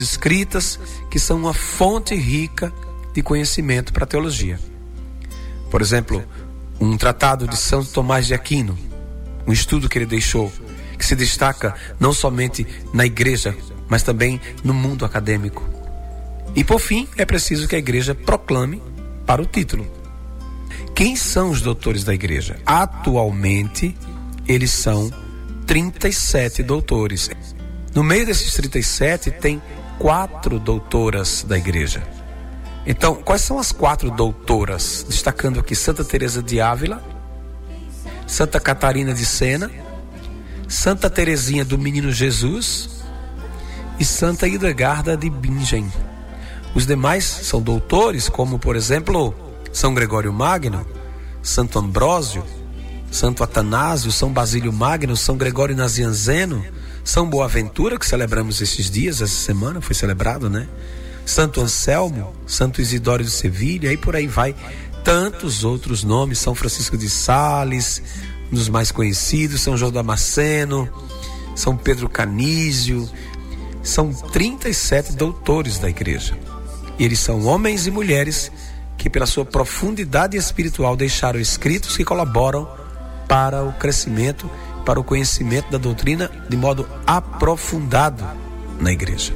escritas que são uma fonte rica de conhecimento para a teologia. Por exemplo, um tratado de Santo Tomás de Aquino, um estudo que ele deixou, que se destaca não somente na igreja, mas também no mundo acadêmico. E por fim, é preciso que a igreja proclame para o título. Quem são os doutores da igreja? Atualmente, eles são 37 doutores. No meio desses 37, tem 4 doutoras da igreja. Então, quais são as 4 doutoras? Destacando aqui Santa Teresa de Ávila, Santa Catarina de Sena, Santa Teresinha do Menino Jesus e Santa Hildegarda de Bingen. Os demais são doutores, como por exemplo, São Gregório Magno, Santo Ambrósio, Santo Atanásio, São Basílio Magno, São Gregório Nazianzeno, São Boaventura, que celebramos esses dias, essa semana foi celebrado, né? Santo Anselmo, Santo Isidório de Sevilha, e por aí vai. Tantos outros nomes, São Francisco de Sales, um dos mais conhecidos, São João Damasceno, São Pedro Canísio. São 37 doutores da igreja. E eles são homens e mulheres que, pela sua profundidade espiritual, deixaram escritos que colaboram para o crescimento, para o conhecimento da doutrina de modo aprofundado na igreja.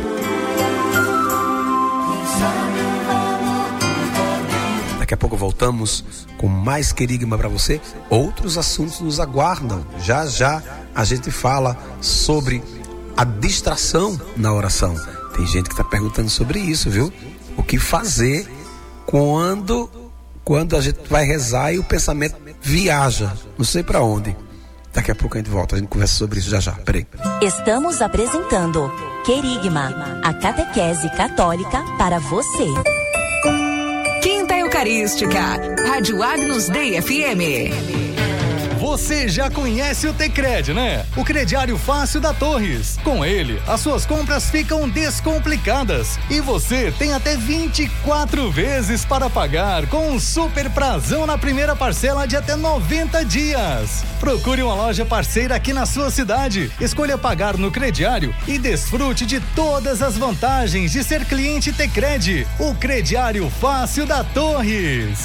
Daqui a pouco voltamos com mais querigma para você. Outros assuntos nos aguardam. Já já a gente fala sobre a distração na oração. Tem gente que está perguntando sobre isso, viu? O que fazer quando a gente vai rezar e o pensamento viaja, não sei para onde. Daqui a pouco a gente volta, a gente conversa sobre isso já já. Peraí. Estamos apresentando Querigma, a catequese católica para você. Quinta Eucarística, Rádio Agnus Dei FM. Você já conhece o Tecred, né? O crediário fácil da Torres. Com ele, as suas compras ficam descomplicadas e você tem até 24 vezes para pagar com um super prazão na primeira parcela de até 90 dias. Procure uma loja parceira aqui na sua cidade. Escolha pagar no crediário e desfrute de todas as vantagens de ser cliente Tecred. O crediário fácil da Torres.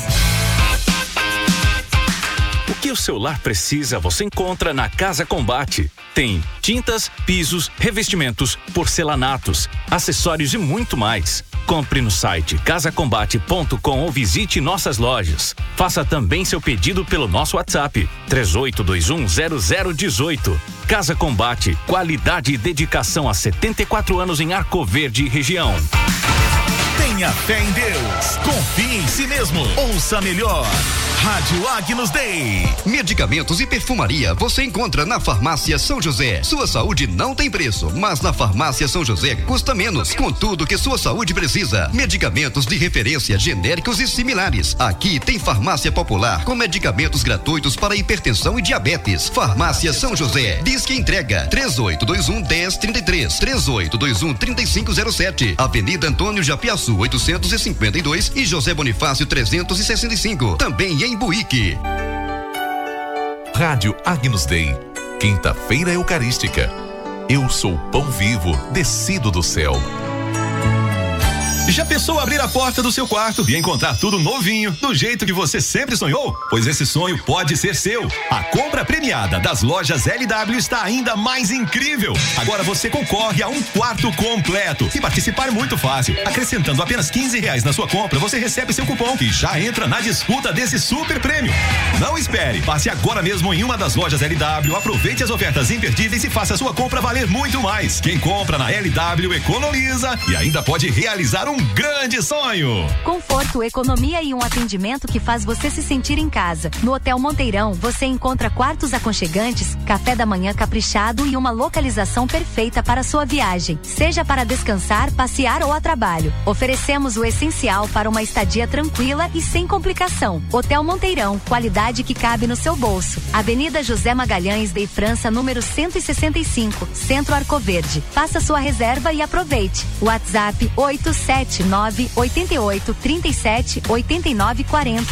O que o seu lar precisa, você encontra na Casa Combate. Tem tintas, pisos, revestimentos, porcelanatos, acessórios e muito mais. Compre no site casacombate.com ou visite nossas lojas. Faça também seu pedido pelo nosso WhatsApp 38210018. Casa Combate, qualidade e dedicação há 74 anos em Arco Verde e região. Tenha fé em Deus, confie em si mesmo, ouça melhor. Rádio Agnus Dei. Medicamentos e perfumaria você encontra na Farmácia São José. Sua saúde não tem preço, mas na Farmácia São José custa menos, com tudo que sua saúde precisa. Medicamentos de referência, genéricos e similares. Aqui tem farmácia popular com medicamentos gratuitos para hipertensão e diabetes. Farmácia São José. Diz que entrega 3821-1033, 3821-3507. Avenida Antônio Japiaçu 852 e José Bonifácio 365. Também em Buíque. Rádio Agnus Dei, quinta-feira eucarística. Eu sou o pão vivo, descido do céu. Já pensou abrir a porta do seu quarto e encontrar tudo novinho, do jeito que você sempre sonhou? Pois esse sonho pode ser seu. A compra premiada das lojas LW está ainda mais incrível. Agora você concorre a um quarto completo. E participar é muito fácil. Acrescentando apenas R$15 na sua compra, você recebe seu cupom e já entra na disputa desse super prêmio. Não espere, passe agora mesmo em uma das lojas LW, aproveite as ofertas imperdíveis e faça a sua compra valer muito mais. Quem compra na LW economiza e ainda pode realizar um grande sonho. Conforto, economia e um atendimento que faz você se sentir em casa. No Hotel Monteirão, você encontra quartos aconchegantes, café da manhã caprichado e uma localização perfeita para sua viagem, seja para descansar, passear ou a trabalho. Oferecemos o essencial para uma estadia tranquila e sem complicação. Hotel Monteirão, qualidade que cabe no seu bolso. Avenida José Magalhães de França, número 165, Centro Arco Verde. Faça sua reserva e aproveite. WhatsApp 87988378940.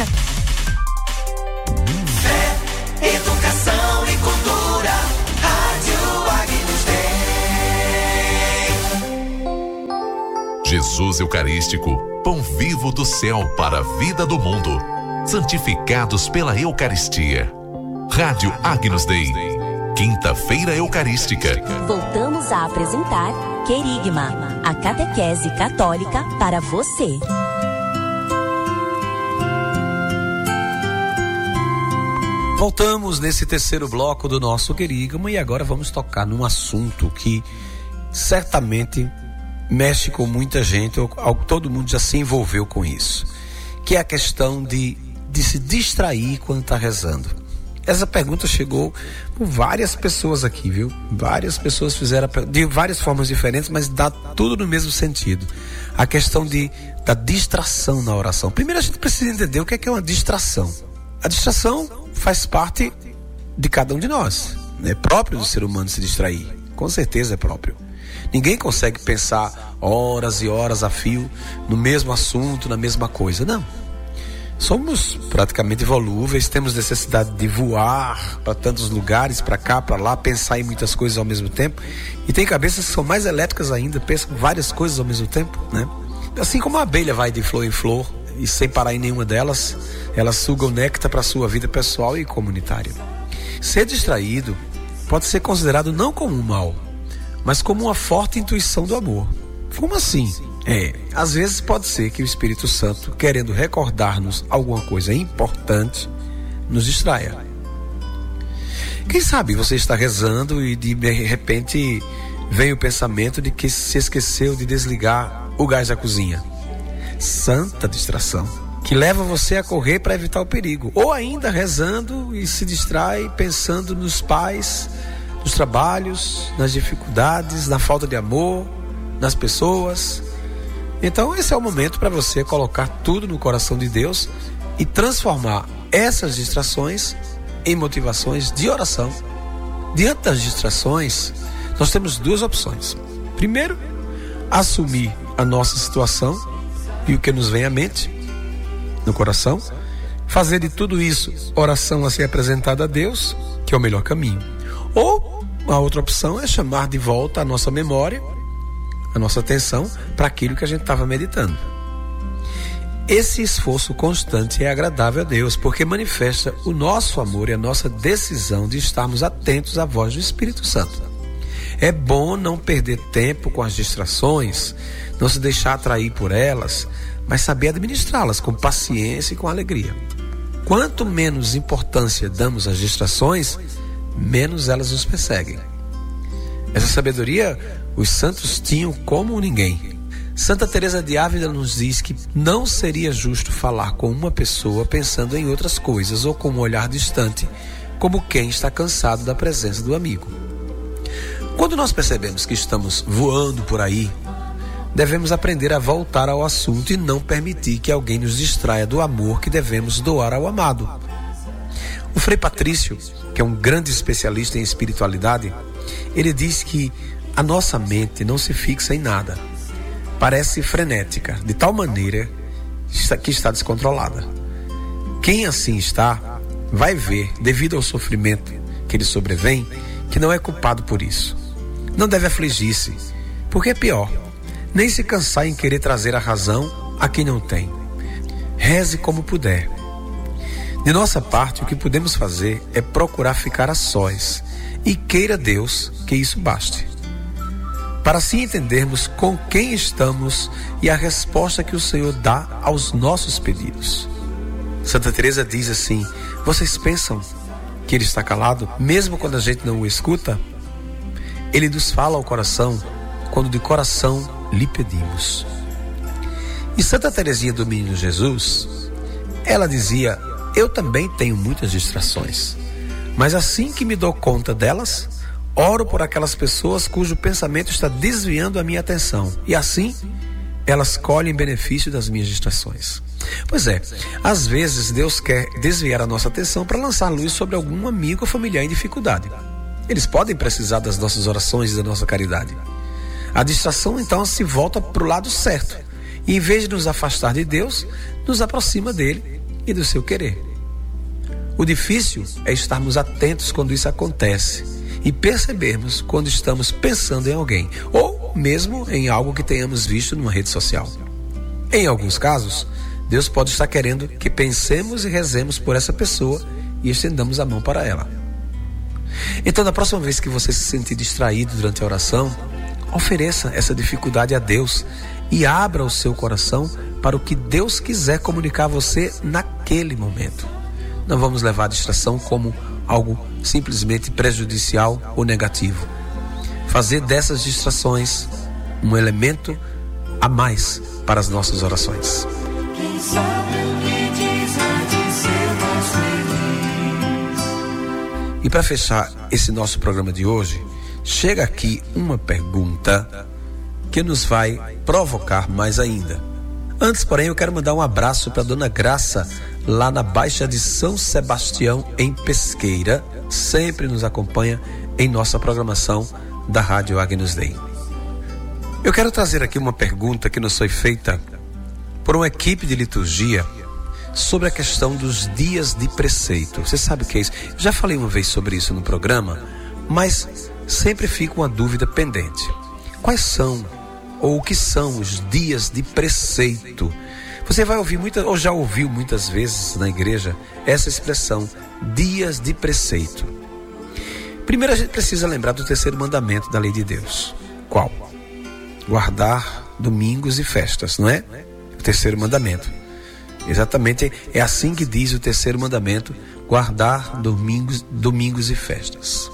Educação e cultura. Jesus Eucarístico, pão vivo do céu para a vida do mundo. Santificados pela Eucaristia. Rádio Agnus Dei. Quinta-feira Eucarística. Voltamos a apresentar Querigma, a catequese católica para você. Voltamos nesse terceiro bloco do nosso Querigma e agora vamos tocar num assunto que certamente mexe com muita gente, ou todo mundo já se envolveu com isso, que é a questão de se distrair quando está rezando. Essa pergunta chegou por várias pessoas aqui, viu? Várias pessoas fizeram de várias formas diferentes, mas dá tudo no mesmo sentido. A questão da distração na oração. Primeiro a gente precisa entender o que é uma distração. A distração faz parte de cada um de nós. É próprio do ser humano se distrair. Com certeza é próprio. Ninguém consegue pensar horas e horas a fio no mesmo assunto, na mesma coisa. Não. Somos praticamente volúveis, temos necessidade de voar para tantos lugares, para cá, para lá, pensar em muitas coisas ao mesmo tempo. E tem cabeças que são mais elétricas ainda, pensam várias coisas ao mesmo tempo, né? Assim como a abelha vai de flor em flor e sem parar em nenhuma delas, ela suga o néctar para a sua vida pessoal e comunitária. Ser distraído pode ser considerado não como um mal, mas como uma forte intuição do amor. Como assim? Às vezes pode ser que o Espírito Santo, querendo recordar-nos alguma coisa importante, nos distraia. Quem sabe você está rezando e de repente vem o pensamento de que se esqueceu de desligar o gás da cozinha. Santa distração, que leva você a correr para evitar o perigo. Ou ainda rezando e se distrai pensando nos pais, nos trabalhos, nas dificuldades, na falta de amor, nas pessoas. Então esse é o momento para você colocar tudo no coração de Deus e transformar essas distrações em motivações de oração. Diante das distrações, nós temos duas opções. Primeiro, assumir a nossa situação e o que nos vem à mente, no coração, fazer de tudo isso oração a ser apresentada a Deus, que é o melhor caminho. Ou a outra opção é chamar de volta a nossa memória, a nossa atenção para aquilo que a gente estava meditando. Esse esforço constante é agradável a Deus, porque manifesta o nosso amor e a nossa decisão de estarmos atentos à voz do Espírito Santo. É bom não perder tempo com as distrações, não se deixar atrair por elas, mas saber administrá-las com paciência e com alegria. Quanto menos importância damos às distrações, menos elas nos perseguem. Essa sabedoria os santos tinham como ninguém. Santa Teresa de Ávila nos diz que não seria justo falar com uma pessoa pensando em outras coisas ou com um olhar distante, como quem está cansado da presença do amigo. Quando nós percebemos que estamos voando por aí, devemos aprender a voltar ao assunto e não permitir que alguém nos distraia do amor que devemos doar ao amado. O Frei Patrício, que é um grande especialista em espiritualidade, ele diz que a nossa mente não se fixa em nada. Parece frenética, de tal maneira que está descontrolada. Quem assim está, vai ver, devido ao sofrimento que lhe sobrevém, que não é culpado por isso. Não deve afligir-se, porque é pior, nem se cansar em querer trazer a razão a quem não tem. Reze como puder. De nossa parte, o que podemos fazer é procurar ficar a sós, e queira Deus que isso baste. Para assim entendermos com quem estamos e a resposta que o Senhor dá aos nossos pedidos. Santa Teresa diz assim: vocês pensam que Ele está calado, mesmo quando a gente não o escuta? Ele nos fala ao coração, quando de coração lhe pedimos. E Santa Teresinha do Menino Jesus, ela dizia: eu também tenho muitas distrações, mas assim que me dou conta delas, oro por aquelas pessoas cujo pensamento está desviando a minha atenção, e assim elas colhem benefício das minhas distrações. Pois é, às vezes Deus quer desviar a nossa atenção para lançar luz sobre algum amigo ou familiar em dificuldade. Eles podem precisar das nossas orações e da nossa caridade. A distração então se volta para o lado certo, e em vez de nos afastar de Deus, nos aproxima dele e do seu querer. O difícil é estarmos atentos quando isso acontece e percebermos quando estamos pensando em alguém, ou mesmo em algo que tenhamos visto numa rede social. Em alguns casos, Deus pode estar querendo que pensemos e rezemos por essa pessoa e estendamos a mão para ela. Então, da próxima vez que você se sentir distraído durante a oração, ofereça essa dificuldade a Deus e abra o seu coração para o que Deus quiser comunicar a você naquele momento. Não vamos levar a distração como algo simplesmente prejudicial ou negativo. Fazer dessas distrações um elemento a mais para as nossas orações. Quem sabe o que diz de ser mais feliz. E para fechar esse nosso programa de hoje, chega aqui uma pergunta que nos vai provocar mais ainda. Antes, porém, eu quero mandar um abraço para a Dona Graça, lá na Baixa de São Sebastião, em Pesqueira. Sempre nos acompanha em nossa programação da Rádio Agnus Dei. Eu quero trazer aqui uma pergunta que nos foi feita por uma equipe de liturgia sobre a questão dos dias de preceito. Você sabe o que é isso? Já falei uma vez sobre isso no programa, mas sempre fica uma dúvida pendente. Quais são ou o que são os dias de preceito? Você vai ouvir ou já ouviu muitas vezes na igreja essa expressão, dias de preceito. Primeiro a gente precisa lembrar do terceiro mandamento da lei de Deus. Qual? Guardar domingos e festas, não é? O terceiro mandamento. Exatamente, é assim que diz o terceiro mandamento, guardar domingos e festas.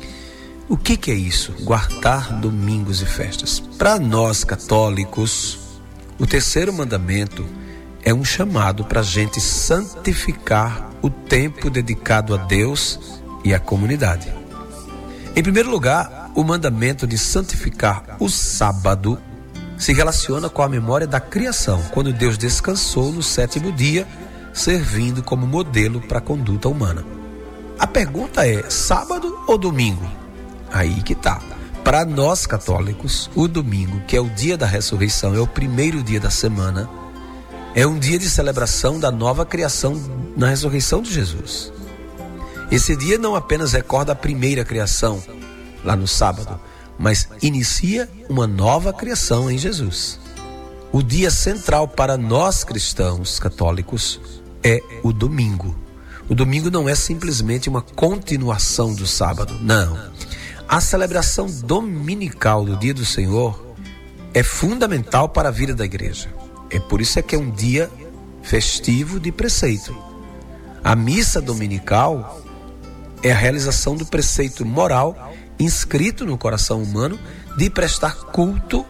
O que é isso? Guardar domingos e festas. Para nós católicos, o terceiro mandamento é um chamado para a gente santificar o tempo dedicado a Deus e à comunidade. Em primeiro lugar, o mandamento de santificar o sábado se relaciona com a memória da criação, quando Deus descansou no sétimo dia, servindo como modelo para a conduta humana. A pergunta é, sábado ou domingo? Aí que tá. Para nós católicos, o domingo, que é o dia da ressurreição, é o primeiro dia da semana, é um dia de celebração da nova criação na ressurreição de Jesus. Esse dia não apenas recorda a primeira criação, lá no sábado, mas inicia uma nova criação em Jesus. O dia central para nós cristãos católicos é o domingo. O domingo não é simplesmente uma continuação do sábado, não. A celebração dominical do dia do Senhor é fundamental para a vida da igreja. É por isso que é um dia festivo de preceito. A missa dominical é a realização do preceito moral inscrito no coração humano de prestar culto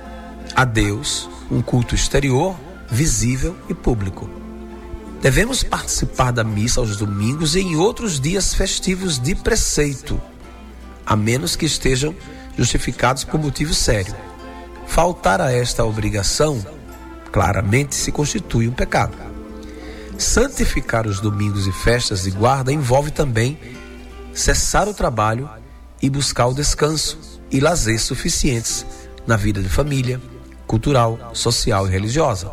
a Deus, um culto exterior, visível e público. Devemos participar da missa aos domingos e em outros dias festivos de preceito, a menos que estejam justificados por motivo sério. Faltar a esta obrigação, claramente se constitui um pecado. Santificar os domingos e festas de guarda envolve também cessar o trabalho e buscar o descanso e lazer suficientes na vida de família, cultural, social e religiosa.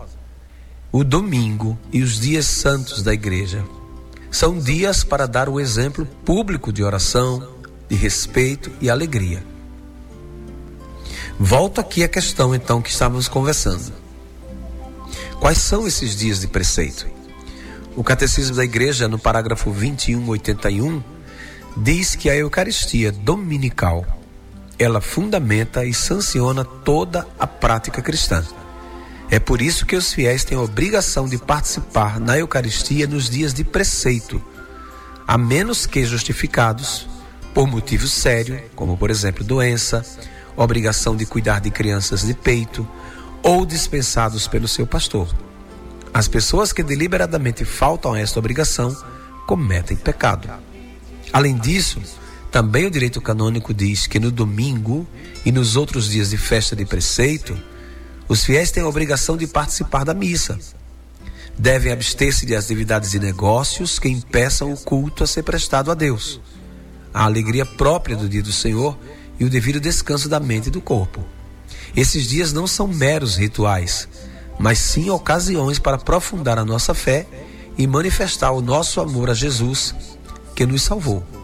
O domingo e os dias santos da igreja são dias para dar o exemplo público de oração, de respeito e alegria. Volto aqui à questão então que estávamos conversando. Quais são esses dias de preceito? O Catecismo da Igreja, no parágrafo 2181, diz que a Eucaristia dominical, ela fundamenta e sanciona toda a prática cristã. É por isso que os fiéis têm a obrigação de participar na Eucaristia nos dias de preceito, a menos que justificados por motivo sério, como por exemplo doença, obrigação de cuidar de crianças de peito ou dispensados pelo seu pastor. As pessoas que deliberadamente faltam a esta obrigação cometem pecado. Além disso, também o direito canônico diz que no domingo e nos outros dias de festa de preceito, os fiéis têm a obrigação de participar da missa. Devem abster-se de atividades de negócios que impeçam o culto a ser prestado a Deus, a alegria própria do dia do Senhor e o devido descanso da mente e do corpo. Esses dias não são meros rituais, mas sim ocasiões para aprofundar a nossa fé e manifestar o nosso amor a Jesus, que nos salvou.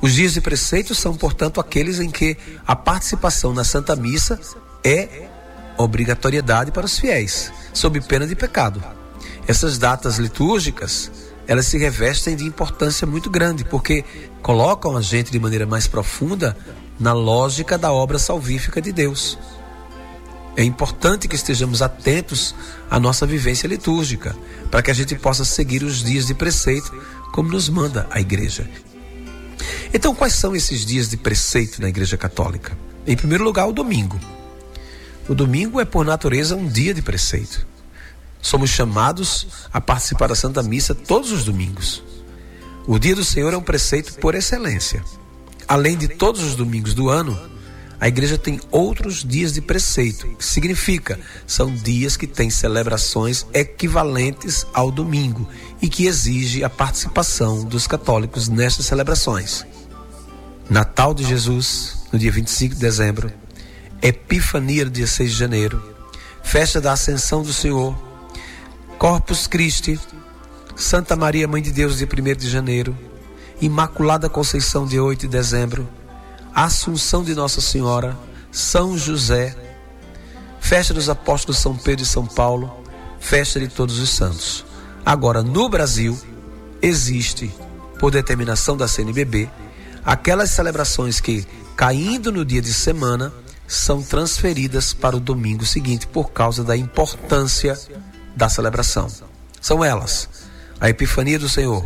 Os dias de preceito são, portanto, aqueles em que a participação na Santa Missa é obrigatoriedade para os fiéis, sob pena de pecado. Essas datas litúrgicas, elas se revestem de importância muito grande, porque colocam a gente de maneira mais profunda na lógica da obra salvífica de Deus. É importante que estejamos atentos à nossa vivência litúrgica, para que a gente possa seguir os dias de preceito, como nos manda a Igreja. Então, quais são esses dias de preceito na Igreja Católica? Em primeiro lugar, o domingo. O domingo é, por natureza, um dia de preceito. Somos chamados a participar da Santa Missa todos os domingos. O dia do Senhor é um preceito por excelência. Além de todos os domingos do ano, a Igreja tem outros dias de preceito, que significa, são dias que têm celebrações equivalentes ao domingo e que exige a participação dos católicos nestas celebrações. Natal de Jesus, no dia 25 de dezembro, Epifania, no dia 6 de janeiro, Festa da Ascensão do Senhor, Corpus Christi, Santa Maria, Mãe de Deus, dia 1º de janeiro, Imaculada Conceição, dia 8 de dezembro, Assunção de Nossa Senhora, São José, Festa dos Apóstolos São Pedro e São Paulo, Festa de Todos os Santos. Agora, no Brasil, existe, por determinação da CNBB, aquelas celebrações que, caindo no dia de semana, são transferidas para o domingo seguinte por causa da importância da celebração. São elas: a Epifania do Senhor,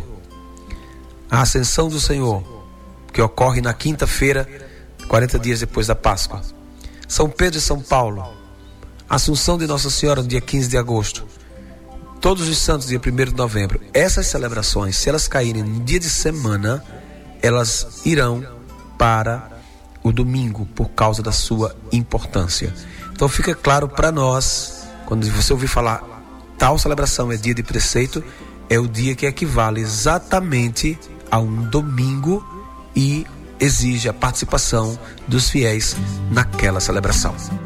a Ascensão do Senhor, que ocorre na quinta-feira, 40 dias depois da Páscoa, São Pedro e São Paulo, Assunção de Nossa Senhora no dia 15 de agosto, Todos os Santos dia 1º de novembro. Essas celebrações, se elas caírem no dia de semana, elas irão para o domingo por causa da sua importância. Então fica claro para nós, quando você ouvir falar tal celebração é dia de preceito, é o dia que equivale exatamente a um domingo e exige a participação dos fiéis naquela celebração.